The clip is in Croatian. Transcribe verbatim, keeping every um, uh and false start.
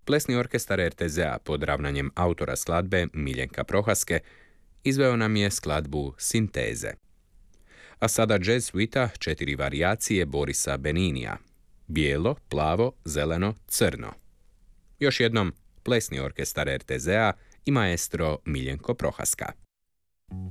Plesni orkestar er te zea pod ravnanjem autora skladbe Miljenka Prohaske izveo nam je skladbu Sinteze. A sada jazz suita četiri varijacije Borisa Beninija: bijelo, plavo, zeleno, crno. Još jednom, Plesni orkestar er te zea i maestro Miljenko Prohaska.